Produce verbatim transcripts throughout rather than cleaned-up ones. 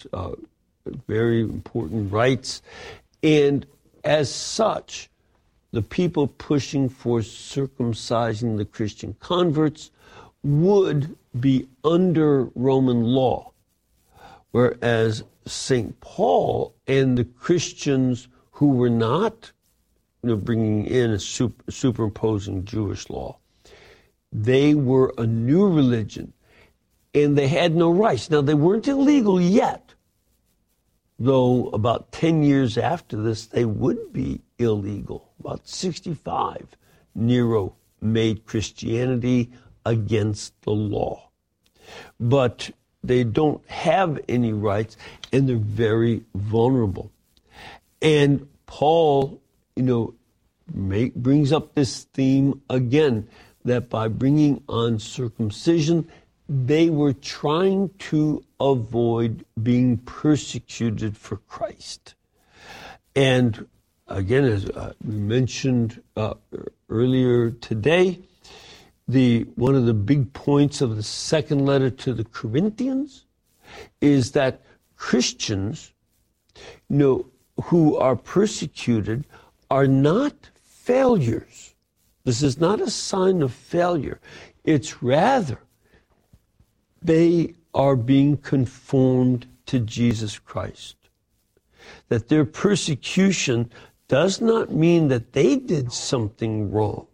uh, very important rites. And as such, the people pushing for circumcising the Christian converts would be under Roman law, whereas Saint Paul and the Christians who were not, you know, bringing in a super, superimposing Jewish law, they were a new religion, and they had no rights. Now, they weren't illegal yet, though about ten years after this, they would be illegal. About sixty-five, Nero made Christianity against the law. But they don't have any rights, and they're very vulnerable. And Paul, you know, make, brings up this theme again, that by bringing on circumcision, they were trying to avoid being persecuted for Christ. And again, as uh, we mentioned uh, earlier today, the one of the big points of the second letter to the Corinthians is that Christians, you know, who are persecuted are not failures. This is not a sign of failure. It's rather they are being conformed to Jesus Christ. That their persecution does not mean that they did something wrong,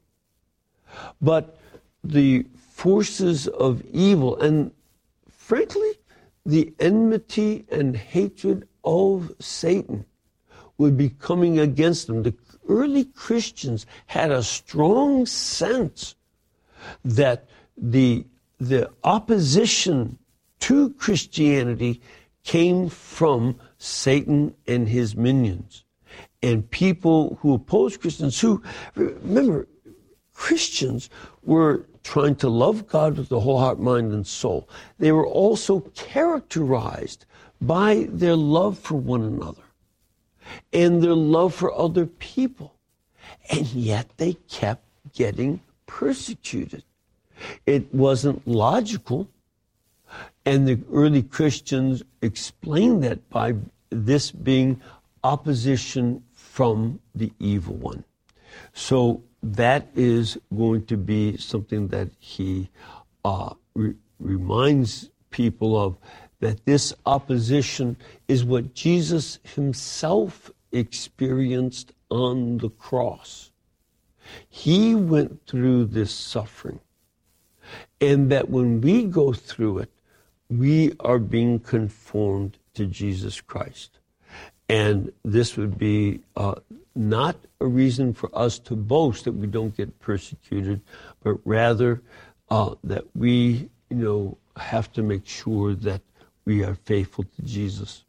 but the forces of evil and, frankly, the enmity and hatred of Satan would be coming against them. The early Christians had a strong sense that the the opposition to Christianity came from Satan and his minions. And people who opposed Christians, who, remember, Christians were trying to love God with the whole heart, mind, and soul. They were also characterized by their love for one another and their love for other people. And yet they kept getting persecuted. It wasn't logical. And the early Christians explained that by this being opposition from the evil one. So that is going to be something that he uh, re- reminds people of, that this opposition is what Jesus himself experienced on the cross. He went through this suffering, and that when we go through it, we are being conformed to Jesus Christ. And this would be uh, not a reason for us to boast that we don't get persecuted, but rather uh, that we, you know, have to make sure that we are faithful to Jesus.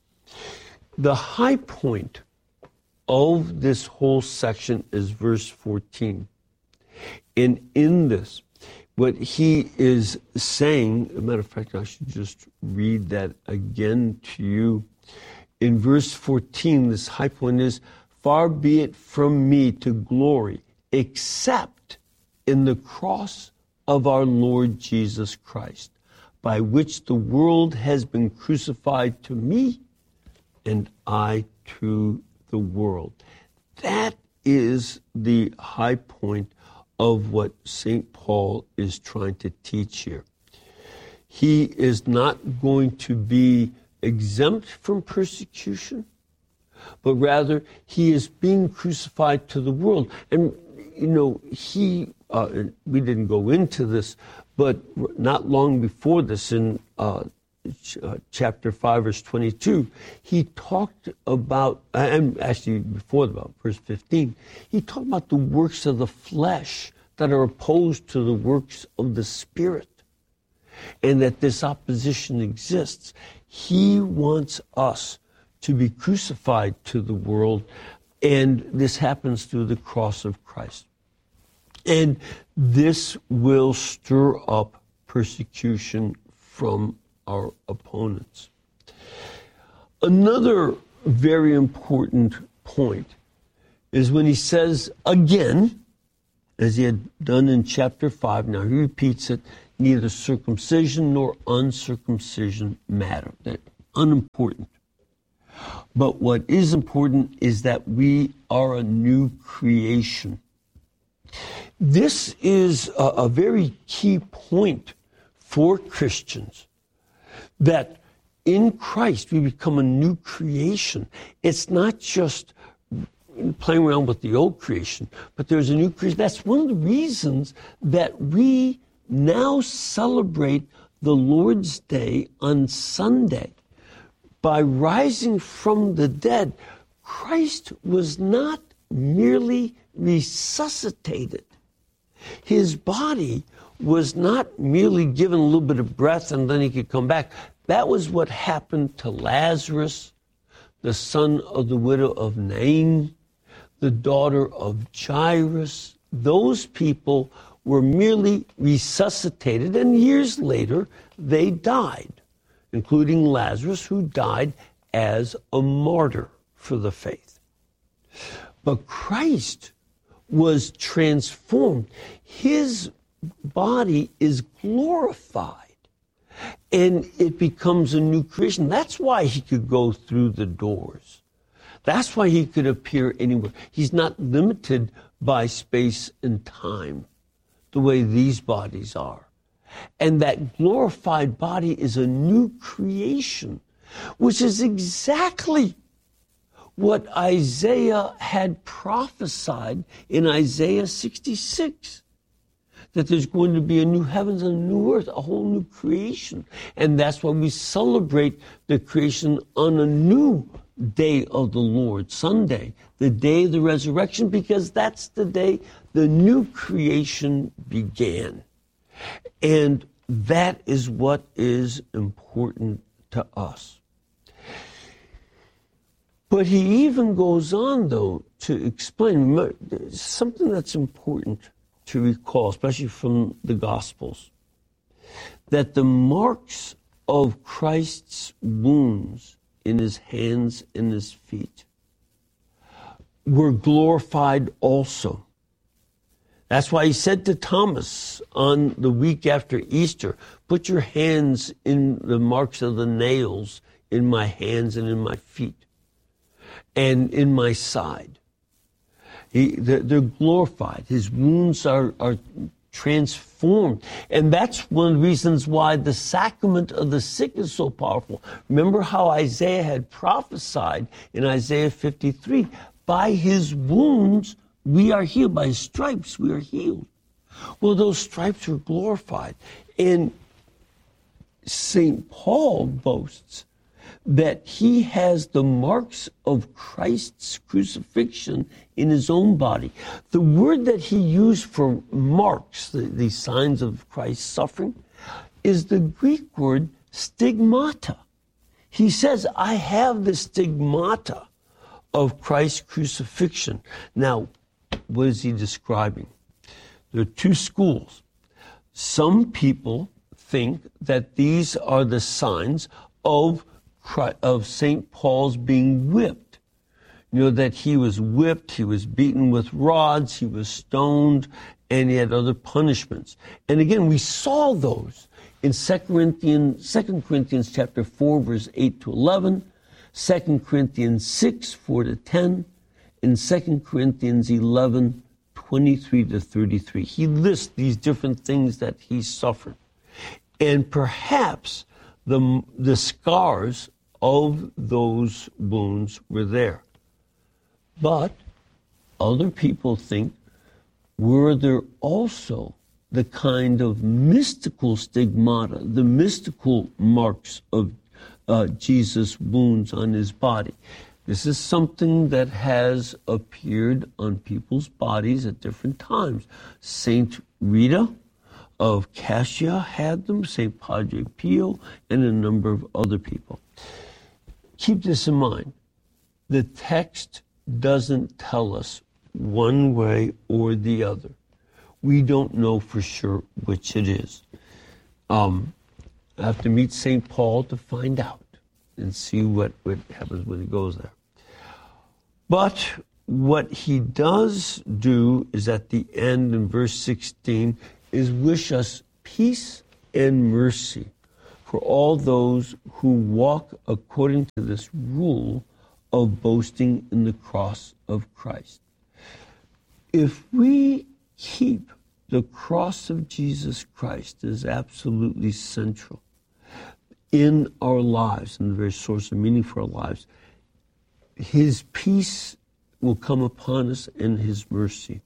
The high point of this whole section is verse fourteen. And in this, what he is saying, as a matter of fact, I should just read that again to you. In verse fourteen, this high point is, far be it from me to glory, except in the cross of our Lord Jesus Christ, by which the world has been crucified to me, and I to the world. That is the high point of what Saint Paul is trying to teach here. He is not going to be exempt from persecution, but rather he is being crucified to the world. And, you know, he, uh, we didn't go into this, but not long before this, in uh, ch- uh, chapter five, verse twenty-two, he talked about, and actually before about verse fifteen, he talked about the works of the flesh that are opposed to the works of the Spirit, and that this opposition exists. He wants us to be crucified to the world, and this happens through the cross of Christ. And this will stir up persecution from our opponents. Another very important point is when he says again, as he had done in chapter five, now he repeats it, neither circumcision nor uncircumcision matter. That unimportant. But what is important is that we are a new creation. This is a, a very key point for Christians, that in Christ we become a new creation. It's not just playing around with the old creation, but there's a new creation. That's one of the reasons that we now celebrate the Lord's Day on Sunday. By rising from the dead, Christ was not merely resuscitated. His body was not merely given a little bit of breath and then he could come back. That was what happened to Lazarus, the son of the widow of Nain, the daughter of Jairus. Those people were merely resuscitated, and years later they died, including Lazarus, who died as a martyr for the faith. But Christ was transformed. His body is glorified, and it becomes a new creation. That's why he could go through the doors. That's why he could appear anywhere. He's not limited by space and time the way these bodies are. And that glorified body is a new creation, which is exactly what Isaiah had prophesied in Isaiah sixty-six, that there's going to be a new heavens and a new earth, a whole new creation. And that's why we celebrate the creation on a new day of the Lord, Sunday, the day of the resurrection, because that's the day the new creation began. And that is what is important to us. But he even goes on, though, to explain something that's important to recall, especially from the Gospels, that the marks of Christ's wounds in his hands and his feet were glorified also. That's why he said to Thomas on the week after Easter, put your hands in the marks of the nails in my hands and in my feet and in my side. He, they're, they're glorified. His wounds are, are transformed. And that's one of the reasons why the sacrament of the sick is so powerful. Remember how Isaiah had prophesied in Isaiah fifty-three, by his wounds we are healed. By his stripes we are healed. Well, those stripes were glorified. And Saint Paul boasts that he has the marks of Christ's crucifixion in his own body. The word that he used for marks, the, the signs of Christ's suffering, is the Greek word stigmata. He says, I have the stigmata of Christ's crucifixion. Now, what is he describing? There are two schools. Some people think that these are the signs of of Saint Paul's being whipped. You know, that he was whipped, he was beaten with rods, he was stoned, and he had other punishments. And again, we saw those in Second Corinthians, Second Corinthians chapter four, verse eight to eleven, Second Corinthians six, four to ten, and Second Corinthians eleven, twenty-three to thirty-three. He lists these different things that he suffered. And perhaps the, the scars of those wounds were there. But other people think, were there also the kind of mystical stigmata, the mystical marks of uh, Jesus' wounds on his body? This is something that has appeared on people's bodies at different times. Saint Rita of Cassia had them, Saint Padre Pio, and a number of other people. Keep this in mind. The text doesn't tell us one way or the other. We don't know for sure which it is. Um, I have to meet Saint Paul to find out and see what, what happens when he goes there. But what he does do is at the end in verse sixteen is wish us peace and mercy for all those who walk according to this rule of boasting in the cross of Christ. If we keep the cross of Jesus Christ as absolutely central in our lives, and the very source of meaning for our lives, his peace will come upon us and his mercy.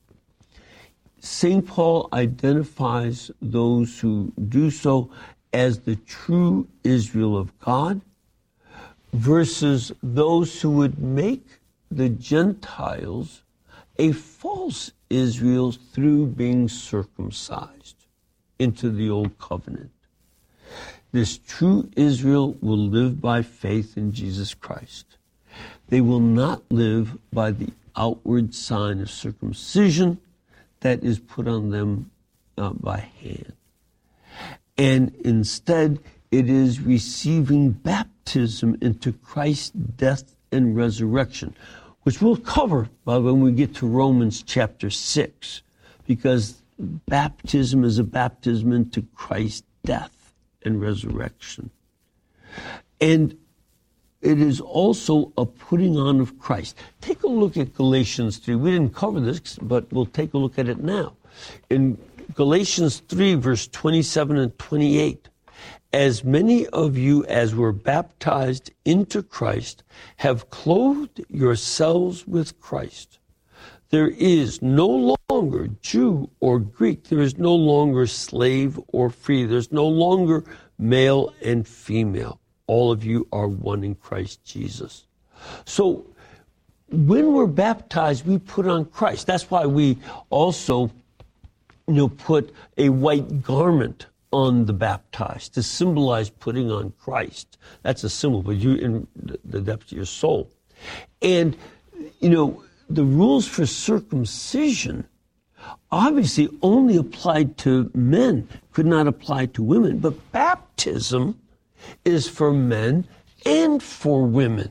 Saint Paul identifies those who do so as the true Israel of God versus those who would make the Gentiles a false Israel through being circumcised into the old covenant. This true Israel will live by faith in Jesus Christ. They will not live by the outward sign of circumcision that is put on them uh, by hand. And instead, it is receiving baptism into Christ's death and resurrection, which we'll cover by when we get to Romans chapter six, because baptism is a baptism into Christ's death and resurrection. And it is also a putting on of Christ. Take a look at Galatians three. We didn't cover this, but we'll take a look at it now. In Galatians three, verse twenty-seven and twenty-eight, as many of you as were baptized into Christ have clothed yourselves with Christ. There is no longer Jew or Greek. There is no longer slave or free. There's no longer male and female. All of you are one in Christ Jesus. So when we're baptized, we put on Christ. That's why we also, you know, put a white garment on the baptized to symbolize putting on Christ. That's a symbol, but you in the depths of your soul. And, you know, the rules for circumcision obviously only applied to men, could not apply to women. But baptism is for men and for women.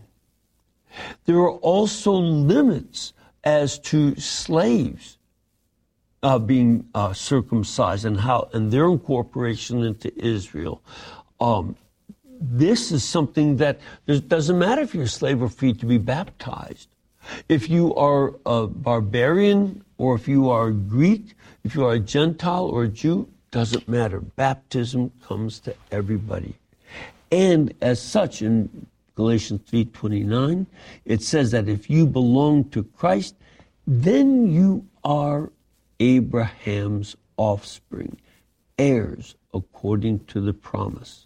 There are also limits as to slaves uh, being uh, circumcised and how and their incorporation into Israel. Um, this is something that it doesn't matter if you're a slave or free to be baptized. If you are a barbarian or if you are Greek, if you are a Gentile or a Jew, doesn't matter. Baptism comes to everybody. And as such, in Galatians three twenty-nine, it says that if you belong to Christ, then you are Abraham's offspring, heirs according to the promise.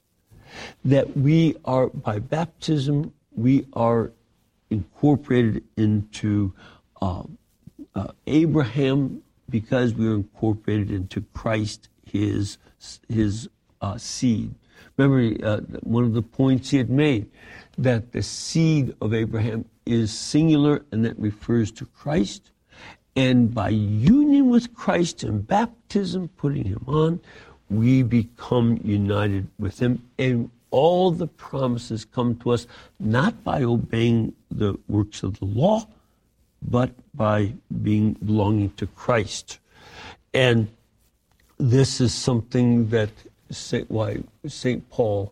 That we are, by baptism, we are incorporated into uh, uh, Abraham because we are incorporated into Christ, his, his uh, seed. Remember, uh, one of the points he had made, that the seed of Abraham is singular, and that refers to Christ. And by union with Christ and baptism, putting him on, we become united with him. And all the promises come to us not by obeying the works of the law, but by being belonging to Christ. And this is something that Saint, why Saint Paul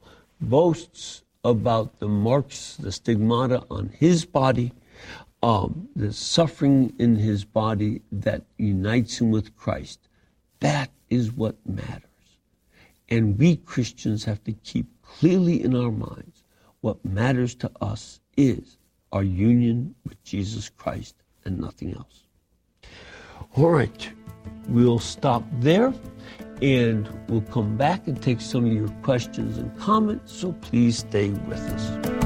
boasts about the marks, the stigmata on his body, um, the suffering in his body that unites him with Christ. That is what matters. And we Christians have to keep clearly in our minds what matters to us is our union with Jesus Christ and nothing else. All right, we'll stop there. And we'll come back and take some of your questions and comments, so please stay with us.